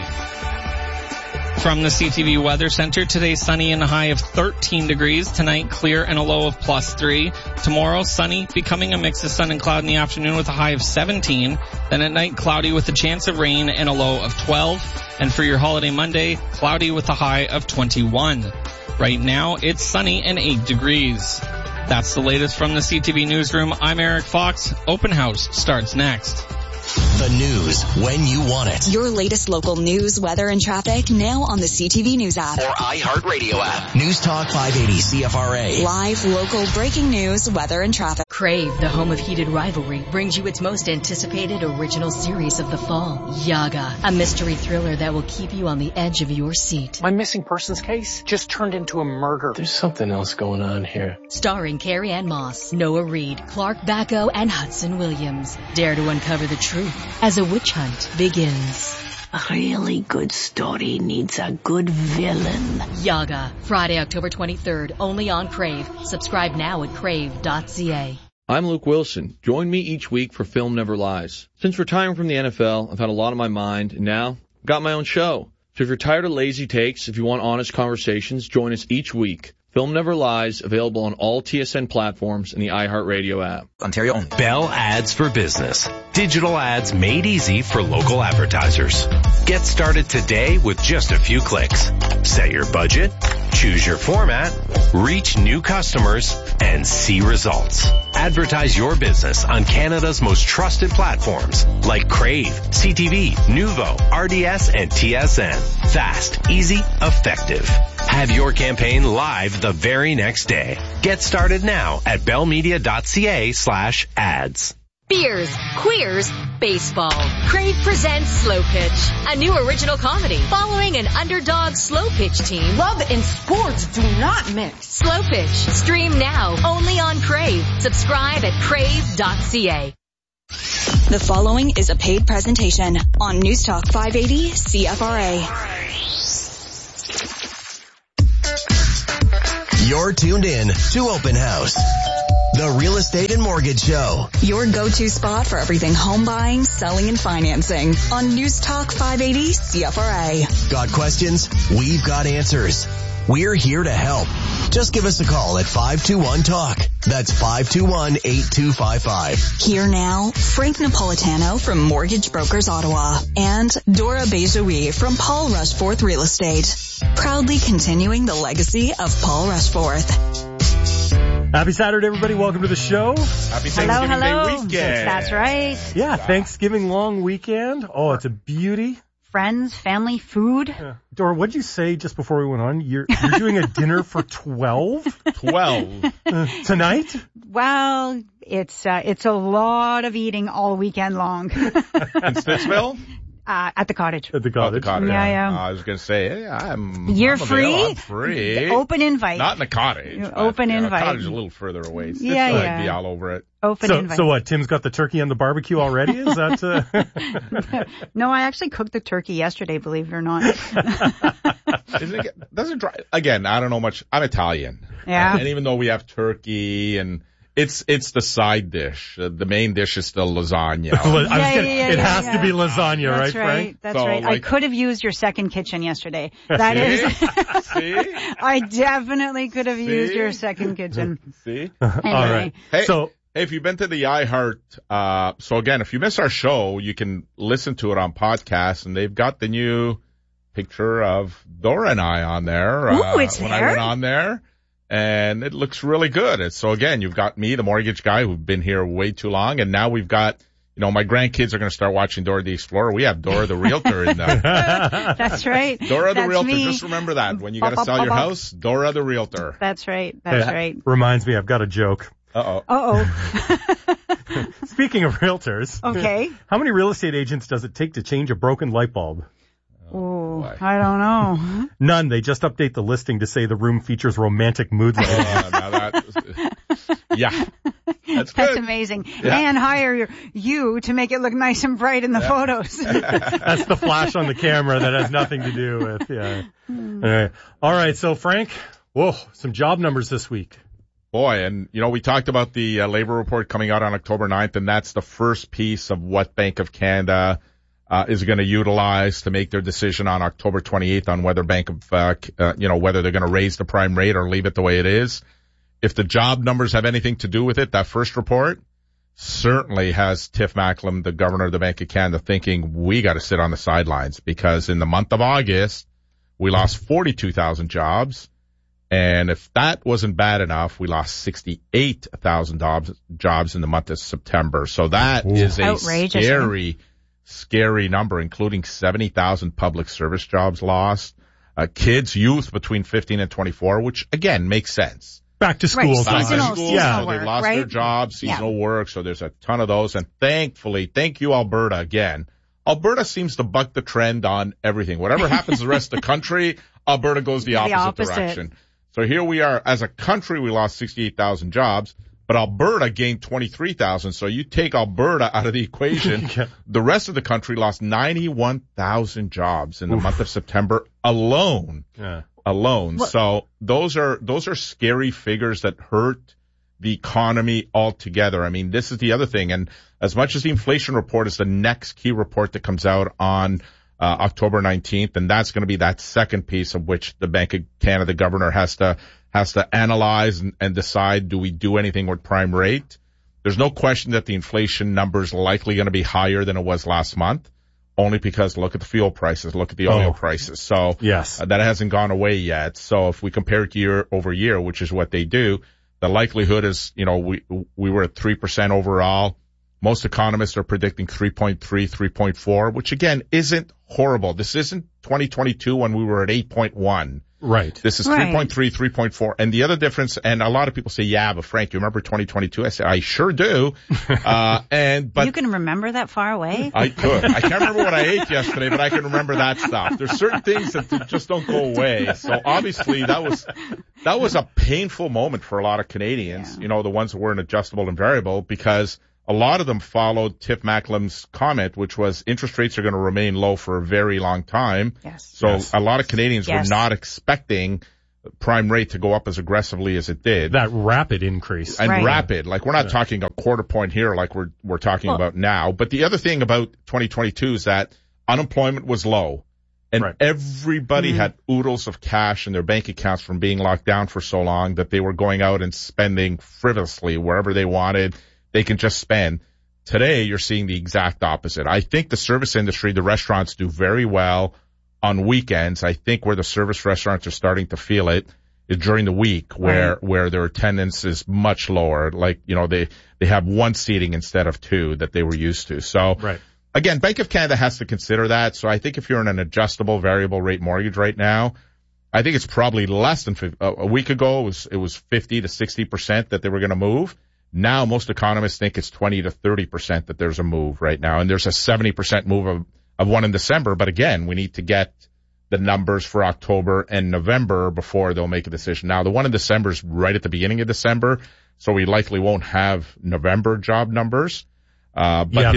From the CTV Weather Center, today sunny and a high of 13 degrees. Tonight, clear and a low of +3. Tomorrow, sunny, becoming a mix of sun and cloud in the afternoon with a high of 17. Then at night, cloudy with a chance of rain and a low of 12. And for your holiday Monday, cloudy with a high of 21. Right now, it's sunny and 8 degrees. That's the latest from the CTV Newsroom. I'm Eric Fox. Open House starts next. The news when you want it. Your latest local news, weather, and traffic now on the CTV News app. Or iHeartRadio app. News Talk 580 CFRA. Live, local, breaking news, weather, and traffic. Crave, the home of heated rivalry, brings you its most anticipated original series of the fall, Yaga, a mystery thriller that will keep you on the edge of your seat. My missing persons case just turned into a murder. There's something else going on here. Starring Carrie Ann Moss, Noah Reid, Clark Bacco, and Hudson Williams. Dare to uncover the truth as a witch hunt begins. A really good story needs a good villain. Yaga, Friday, October 23rd, only on Crave. Subscribe now at crave.ca. I'm Luke Wilson. Join me each week for Film Never Lies. Since retiring from the NFL, I've had a lot on my mind, and now I've got my own show. So if you're tired of lazy takes, if you want honest conversations, join us each week. Film Never Lies, available on all TSN platforms and the iHeartRadio app. Ontario only. Bell Ads for Business. Digital ads made easy for local advertisers. Get started today with just a few clicks. Set your budget, choose your format, reach new customers, and see results. Advertise your business on Canada's most trusted platforms like Crave, CTV, Nuvo, RDS, and TSN. Fast, easy, effective. Have your campaign live the very next day. Get started now at bellmedia.ca/ads. Beers, queers, baseball. Crave presents Slow Pitch, a new original comedy following an underdog slow pitch team. Love and sports do not mix. Slow Pitch, stream now only on Crave. Subscribe at crave.ca. The following is a paid presentation on News Talk 580 CFRA. You're tuned in to Open House, the real estate and mortgage show. Your go-to spot for everything home buying, selling, and financing on News Talk 580 CFRA. Got questions? We've got answers. We're here to help. Just give us a call at 521-TALK. That's 521-8255. Here now, Frank Napolitano from Mortgage Brokers Ottawa and Dora Bejoui from Paul Rushforth Real Estate. Proudly continuing the legacy of Paul Rushforth. Happy Saturday, everybody. Welcome to the show. Happy Thanksgiving Day weekend. That's right. Yeah, Thanksgiving long weekend. Oh, it's a beauty. Friends, family, food. Yeah. Dora, what'd you say just before we went on? You're doing a dinner for 12? 12. Tonight? Well, it's a lot of eating all weekend long. In Stittsville? At the cottage. At the cottage. Yeah. I was going to say, You're free? I'm free. Open invite. Not in the cottage. Open invite. The cottage is a little further away. I'd be all over it. Open invite. So what, Tim's got the turkey on the barbecue already? Is that... No, I actually cooked the turkey yesterday, believe it or not. Doesn't dry. Again, I don't know much. I'm Italian. Yeah. And even though we have turkey and it's the side dish. The main dish is still lasagna. It has to be lasagna, That's right, Frank? That's right. I could have used your second kitchen yesterday. That is. See? I definitely could have used your second kitchen. See? Anyway. All right. Hey, if you've been to the iHeart, so again, if you miss our show, you can listen to it on podcast, and they've got the new picture of Dora and I on there. Ooh, it's when there? I went on there. And it looks really good. So again, you've got me, the mortgage guy, who've been here way too long. And now we've got, my grandkids are going to start watching Dora the Explorer. We have Dora the Realtor in there. That's right. Dora the Realtor. Me. Just remember that. When you got to sell your house, Dora the Realtor. That's right. That's right. Reminds me, I've got a joke. Uh-oh. Speaking of realtors. Okay. How many real estate agents does it take to change a broken light bulb? Oh, I don't know. None. They just update the listing to say the room features romantic mood lighting. That's good. That's amazing. Yeah. And hire you to make it look nice and bright in the photos. That's the flash on the camera that has nothing to do with, All right. So, Frank, some job numbers this week. Boy, and, we talked about the labor report coming out on October 9th, and that's the first piece of what Bank of Canada is going to utilize to make their decision on October 28th on whether whether they're going to raise the prime rate or leave it the way it is. If the job numbers have anything to do with it, that first report certainly has Tiff Macklem, the governor of the Bank of Canada, thinking we got to sit on the sidelines, because in the month of August, we lost 42,000 jobs. And if that wasn't bad enough, we lost 68,000 jobs in the month of September. So that is a scary number, including 70,000 public service jobs lost. Youth between 15 and 24, which again makes sense. Back to school. Right. Seasonal so work, they've lost their jobs, seasonal work. So there's a ton of those. And thankfully, thank you, Alberta, again. Alberta seems to buck the trend on everything. Whatever happens to the rest of the country, Alberta goes the opposite direction. So here we are. As a country, we lost 68,000 jobs, but Alberta gained 23,000. So you take Alberta out of the equation. The rest of the country lost 91,000 jobs in the month of September alone. So those are scary figures that hurt the economy altogether. I mean, this is the other thing. And as much as the inflation report is the next key report that comes out on October 19th, and that's going to be that second piece of which the Bank of Canada governor has to has to analyze and decide, do we do anything with prime rate? There's no question that the inflation number is likely going to be higher than it was last month, only because look at the fuel prices, look at the oil prices. So yes, that hasn't gone away yet. So if we compare it year over year, which is what they do, the likelihood is, we were at 3% overall. Most economists are predicting 3.3, 3.4, which again isn't horrible. This isn't 2022 when we were at 8.1. Right. This is 3.3, 3.4. And the other difference, and a lot of people say, yeah, but Frank, you remember 2022? I say, I sure do. But you can remember that far away? I could. I can't remember what I ate yesterday, but I can remember that stuff. There's certain things that just don't go away. So obviously that was a painful moment for a lot of Canadians, the ones that weren't adjustable and variable, because a lot of them followed Tiff Macklem's comment, which was interest rates are going to remain low for a very long time. Yes. So a lot of Canadians were not expecting prime rate to go up as aggressively as it did. That rapid increase. And rapid. Like, we're not talking a quarter point here like we're talking about now. But the other thing about 2022 is that unemployment was low. And everybody had oodles of cash in their bank accounts from being locked down for so long that they were going out and spending frivolously wherever they wanted. They can just spend. Today, you're seeing the exact opposite. I think the service industry, the restaurants do very well on weekends. I think where the service restaurants are starting to feel it is during the week where their attendance is much lower. Like, they have one seating instead of two that they were used to. So again, Bank of Canada has to consider that. So I think if you're in an adjustable variable rate mortgage right now, I think it's probably less than a week ago. It was 50 to 60% that they were going to move. Now, most economists think it's 20 to 30% that there's a move right now. And there's a 70% move of one in December. But again, we need to get the numbers for October and November before they'll make a decision. Now, the one in December is right at the beginning of December, so we likely won't have November job numbers. But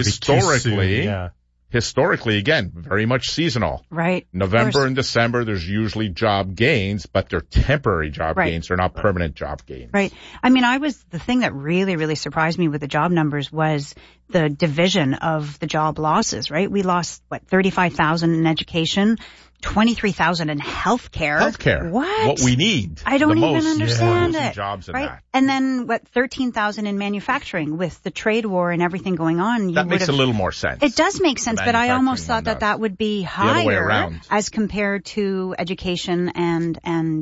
historically, again, very much seasonal. Right. November and December, there's usually job gains, but they're temporary job gains. They're not permanent job gains. Right. I mean, the thing that really, really surprised me with the job numbers was the division of the job losses, right? We lost, 35,000 in education, 23,000 in healthcare. Healthcare. What we need. I don't even understand it. Jobs in that. And then 13,000 in manufacturing with the trade war and everything going on. That makes a little more sense. It does make sense, but I almost thought that would be higher the other way around, as compared to education and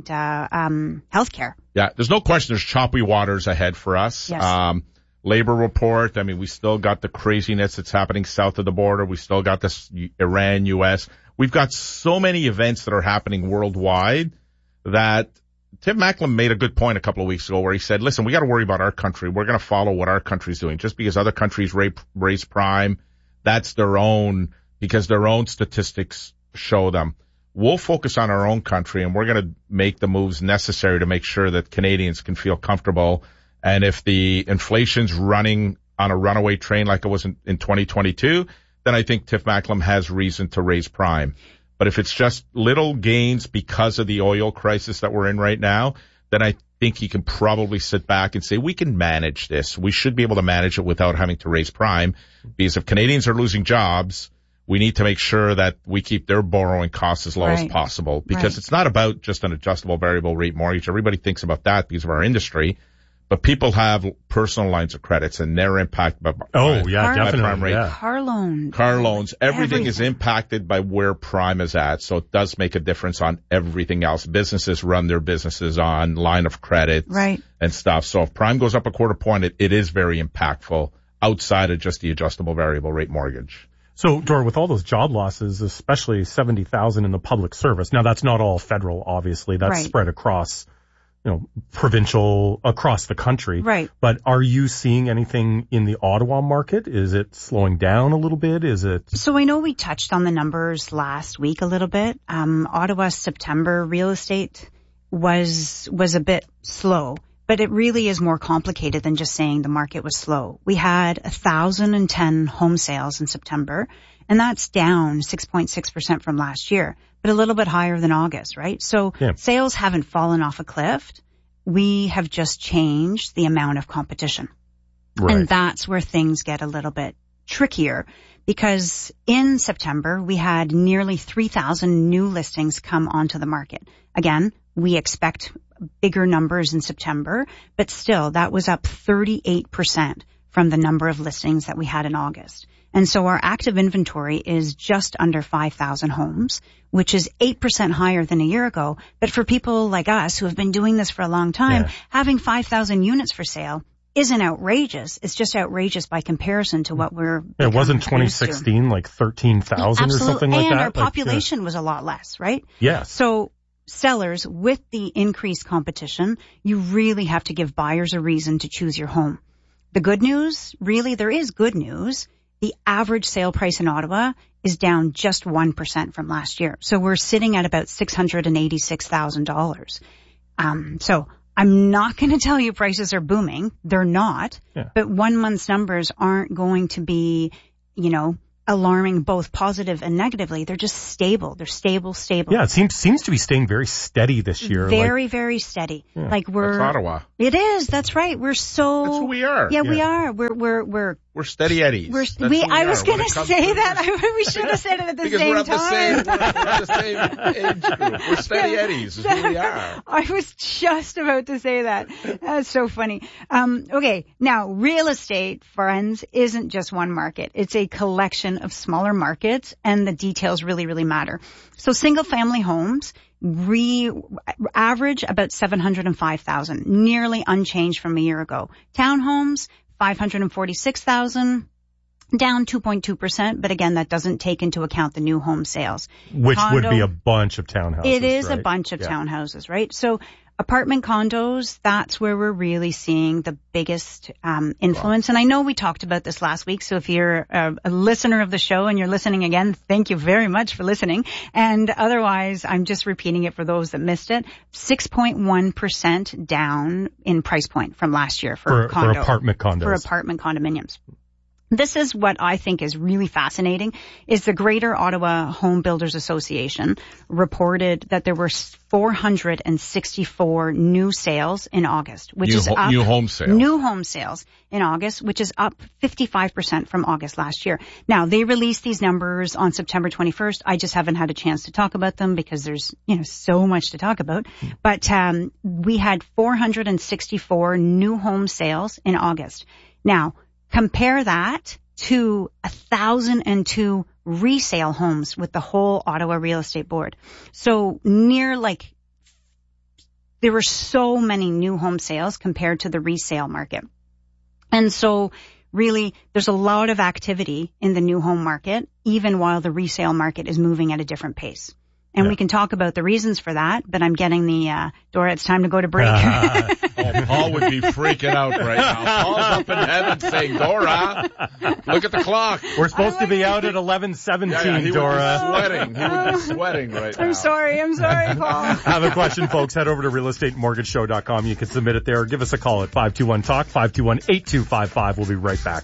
healthcare. Yeah, there's no question there's choppy waters ahead for us. Yes. Labor report. I mean, we still got the craziness that's happening south of the border. We still got this Iran, U.S. We've got so many events that are happening worldwide that Tim Macklem made a good point a couple of weeks ago where he said, listen, we got to worry about our country. We're going to follow what our country's doing. Just because other countries raise prime, that's their own, because their own statistics show them. We'll focus on our own country, and we're going to make the moves necessary to make sure that Canadians can feel comfortable. And if the inflation's running on a runaway train like it was in 2022, then I think Tiff Macklem has reason to raise prime. But if it's just little gains because of the oil crisis that we're in right now, then I think he can probably sit back and say, we can manage this. We should be able to manage it without having to raise prime. Because if Canadians are losing jobs, we need to make sure that we keep their borrowing costs as low as possible. Because it's not about just an adjustable variable rate mortgage. Everybody thinks about that because of our industry. But people have personal lines of credits, and they're impacted by definitely. Prime rate. Yeah. Car loans. Car loans. Everything is impacted by where prime is at. So it does make a difference on everything else. Businesses run their businesses on line of credit and stuff. So if prime goes up a quarter point, it is very impactful outside of just the adjustable variable rate mortgage. So, Dora, with all those job losses, especially 70,000 in the public service, now that's not all federal, obviously. That's spread across provincial, across the country. Right. But are you seeing anything in the Ottawa market? Is it slowing down a little bit? So I know we touched on the numbers last week a little bit. Ottawa's September real estate was a bit slow, but it really is more complicated than just saying the market was slow. We had 1,010 home sales in September, and that's down 6.6% from last year, but a little bit higher than August, right? So sales haven't fallen off a cliff. We have just changed the amount of competition. Right. And that's where things get a little bit trickier, because in September we had nearly 3,000 new listings come onto the market. Again, We expect bigger numbers in September, but still that was up 38% from the number of listings that we had in August. And so our active inventory is just under 5,000 homes, which is 8% higher than a year ago. But for people like us who have been doing this for a long time, having 5,000 units for sale isn't outrageous. It's just outrageous by comparison to what we're. It wasn't 2016 like 13,000 or something like that. And our population was a lot less, right? Yes. So sellers, with the increased competition, you really have to give buyers a reason to choose your home. The good news, really, there is good news. The average sale price in Ottawa is down just 1% from last year. So we're sitting at about $686,000. So I'm not going to tell you prices are booming. They're not. Yeah. But 1 month's numbers aren't going to be, alarming both positive and negatively. They're just stable. They're stable. Yeah, it seems to be staying very steady this year. Very steady. Yeah. Like That's Ottawa. It is. That's right. That's who we are. Yeah, we are. We're steady Eddies. I was going to say that. We should have said it at the same time. We're at the same age group. We're steady Eddies is who we are. I was just about to say that. That's so funny. Okay. Now, real estate, friends, isn't just one market. It's a collection of smaller markets, and the details really, really matter. So single family homes average about 705,000, nearly unchanged from a year ago. Townhomes, 546,000, down 2.2%, but again, that doesn't take into account the new home sales. Which would be a bunch of townhouses. It is a bunch of townhouses, right? So apartment condos, that's where we're really seeing the biggest influence. And I know we talked about this last week, so if you're a listener of the show and you're listening again, thank you very much for listening. And otherwise, I'm just repeating it for those that missed it. 6.1% down in price point from last year for apartment condos. For apartment condominiums. This is what I think is really fascinating, is the Greater Ottawa Home Builders Association reported that there were 464 new sales in August, which is up. New home sales. New home sales in August, which is up 55% from August last year. Now, they released these numbers on September 21st. I just haven't had a chance to talk about them because there's, so much to talk about. But, we had 464 new home sales in August. Now, compare that to 1,002 resale homes with the whole Ottawa Real Estate Board. So there were so many new home sales compared to the resale market. And so really there's a lot of activity in the new home market, even while the resale market is moving at a different pace. And we can talk about the reasons for that, but I'm getting the, Dora, it's time to go to break. Paul would be freaking out right now. Paul's up in heaven saying, Dora, look at the clock. We're supposed to be out at 11:17, Dora. He would be sweating right now. I'm sorry, Paul. Have a question, folks, head over to realestatemortgageshow.com. You can submit it there or give us a call at 521-TALK, 521-8255. We'll be right back.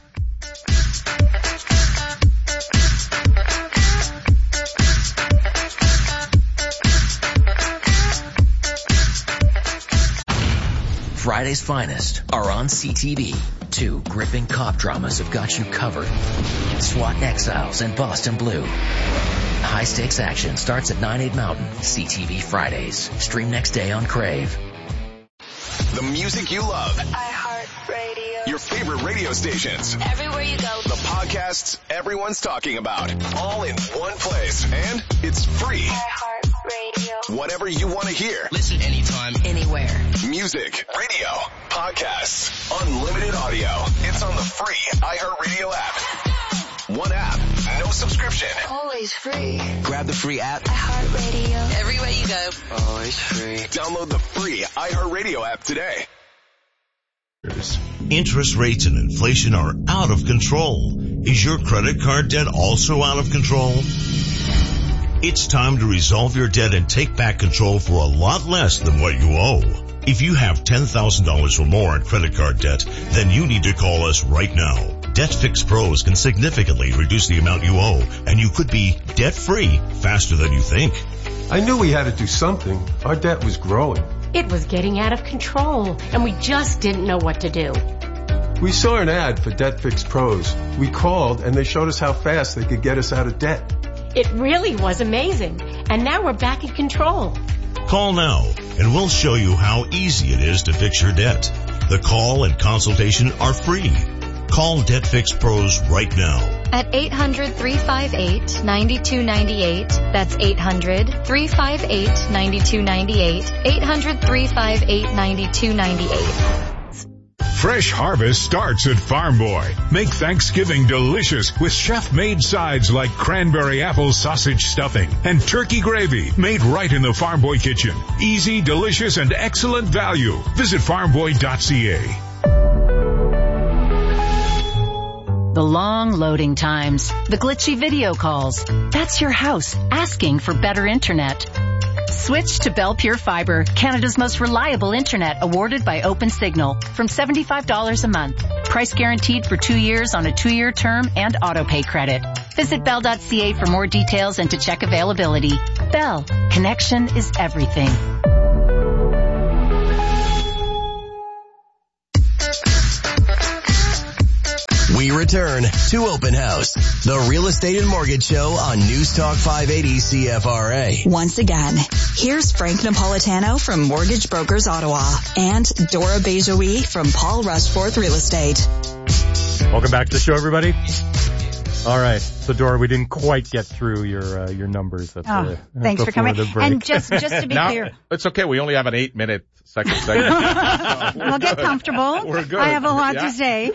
Friday's finest are on CTV. 2 gripping cop dramas have got you covered. SWAT Exiles and Boston Blue. High-stakes action starts at 9/8 Mountain. CTV Fridays. Stream next day on Crave. The music you love. iHeartRadio. Your favorite radio stations. Everywhere you go. The podcasts everyone's talking about. All in one place. And it's free. iHeartRadio. Whatever you want to hear. Listen anytime, anywhere. Music, radio, podcasts, unlimited audio. It's on the free iHeartRadio app. One app, no subscription. Always free. Grab the free app. iHeartRadio. Everywhere you go. Always free. Download the free iHeartRadio app today. Interest rates and inflation are out of control. Is your credit card debt also out of control? It's time to resolve your debt and take back control for a lot less than what you owe. If you have $10,000 or more in credit card debt, then you need to call us right now. Debt Fix Pros can significantly reduce the amount you owe, and you could be debt-free faster than you think. I knew we had to do something. Our debt was growing. It was getting out of control, and we just didn't know what to do. We saw an ad for Debt Fix Pros. We called, and they showed us how fast they could get us out of debt. It really was amazing, and now we're back in control. Call now and we'll show you how easy it is to fix your debt. The call and consultation are free. Call Debt Fix Pros right now. At 800-358-9298. That's 800-358-9298. 800-358-9298. Fresh harvest starts at Farm Boy. Make Thanksgiving delicious with chef-made sides like cranberry apple sausage stuffing and turkey gravy made right in the Farm Boy kitchen. Easy, delicious, and excellent value. Visit farmboy.ca. The long loading times, the glitchy video calls. That's your house asking for better internet. Switch to Bell Pure Fiber, Canada's most reliable internet, awarded by OpenSignal, from $75 a month. Price guaranteed for 2 years on a 2-year term and auto-pay credit. Visit bell.ca for more details and to check availability. Bell, connection is everything. We return to Open House, the real estate and mortgage show on News Talk 580 CFRA. Once again, here's Frank Napolitano from Mortgage Brokers Ottawa and Dora Bejoui from Paul Rushforth Real Estate. Welcome back to the show, everybody. All right. So, Dora, we didn't quite get through your numbers. Thanks for coming. And just to be clear. It's okay. We only have an 8-minute second segment. We'll get comfortable. We're good. I have a lot to say.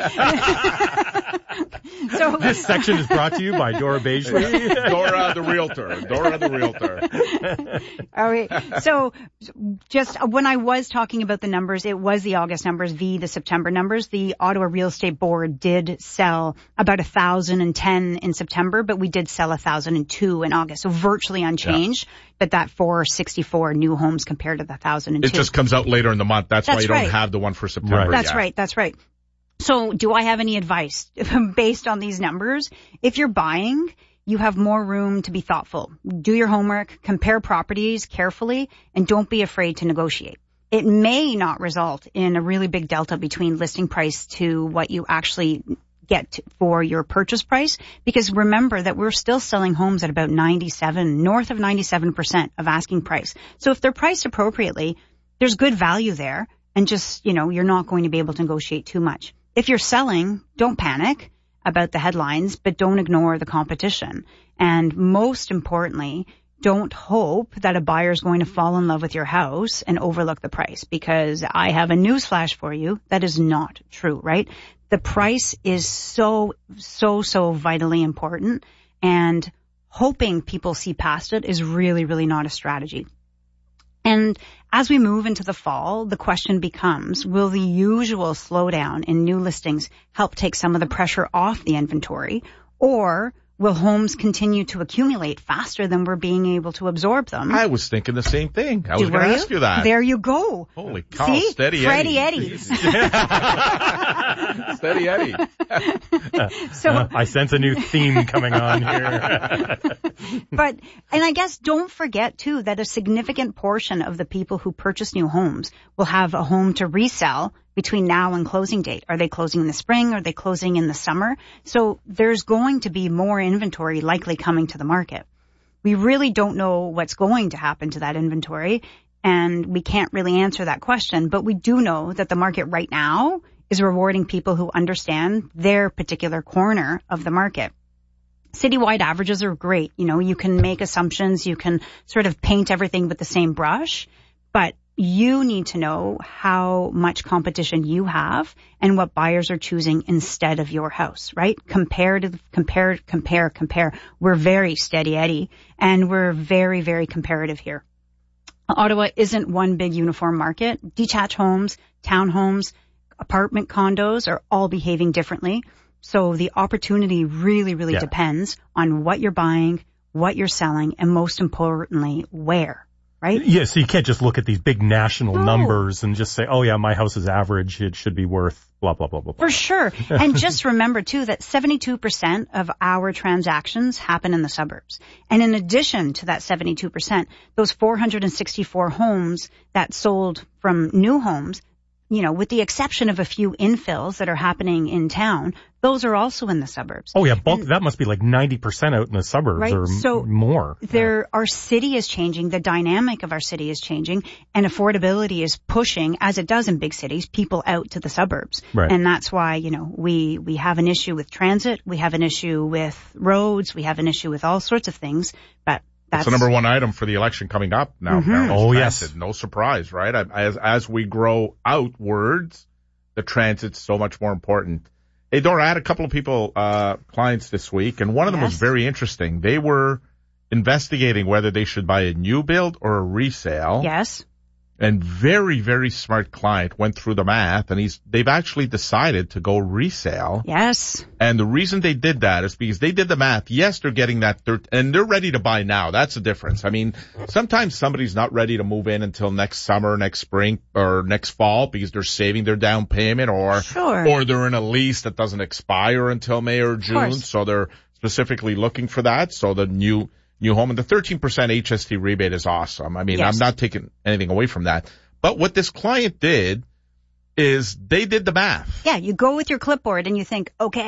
So this section is brought to you by Dora Bejoui. Dora the Realtor. All right. So just when I was talking about the numbers, it was the August numbers, the September numbers. The Ottawa Real Estate Board did sell about 1,010 in September, but we did sell 1,002 in August. So virtually unchanged. Yeah. But that 464 new homes compared to the 1,002. It just comes out later in the month. That's why you don't have the one for September. Right. That's right. So do I have any advice based on these numbers? If you're buying, you have more room to be thoughtful. Do your homework, compare properties carefully, and don't be afraid to negotiate. It may not result in a really big delta between listing price to what you actually get for your purchase price, because remember that we're still selling homes at about north of 97% of asking price. So if they're priced appropriately, there's good value there, and just, you're not going to be able to negotiate too much. If you're selling, don't panic about the headlines, but don't ignore the competition. And most importantly, don't hope that a buyer is going to fall in love with your house and overlook the price, because I have a newsflash for you. That is not true, right? The price is so vitally important, and hoping people see past it is really, really not a strategy. And as we move into the fall, the question becomes, will the usual slowdown in new listings help take some of the pressure off the inventory, or will homes continue to accumulate faster than we're being able to absorb them? I was thinking the same thing. I was going to ask you that. There you go. Holy cow, See? Steady Freddie Eddie. Steady Eddie. So I sense a new theme coming on here. And I guess don't forget too that a significant portion of the people who purchase new homes will have a home to resell between now and closing date. Are they closing in the spring? Are they closing in the summer? So there's going to be more inventory likely coming to the market. We really don't know what's going to happen to that inventory, and we can't really answer that question, but we do know that the market right now is rewarding people who understand their particular corner of the market. Citywide averages are great. You can make assumptions, you can sort of paint everything with the same brush, but you need to know how much competition you have and what buyers are choosing instead of your house, right? Compare. We're very steady Eddie, and we're very, very comparative here. Ottawa isn't one big uniform market. Detached homes, townhomes, apartment condos are all behaving differently. So the opportunity really, really depends on what you're buying, what you're selling, and most importantly, where. Right? Yeah, so you can't just look at these big national numbers and just say, oh yeah, my house is average, it should be worth blah, blah, blah, blah. For sure. And just remember too that 72% of our transactions happen in the suburbs. And in addition to that 72%, those 464 homes that sold from new homes, with the exception of a few infills that are happening in town, those are also in the suburbs. Oh yeah, that must be like 90% out in the suburbs, right? Or more. Our city is changing, the dynamic of our city is changing, and affordability is pushing, as it does in big cities, people out to the suburbs. Right. And that's why, we have an issue with transit, we have an issue with roads, we have an issue with all sorts of things, but that's the number one item for the election coming up now. Mm-hmm. Oh, yes. No surprise, right? As we grow outwards, the transit's so much more important. Hey, Dora, I had a couple of people, clients this week, and one of them was very interesting. They were investigating whether they should buy a new build or a resale. Yes. And very, very smart client went through the math, and they've actually decided to go resale. Yes. And the reason they did that is because they did the math. Yes, they're getting that and they're ready to buy now. That's the difference. I mean, sometimes somebody's not ready to move in until next summer, next spring, or next fall because they're saving their down payment or they're in a lease that doesn't expire until May or June. So they're specifically looking for that. So the new home, and the 13% HST rebate is awesome. I mean, I'm not taking anything away from that. But what this client did is they did the math. Yeah, you go with your clipboard and you think, okay,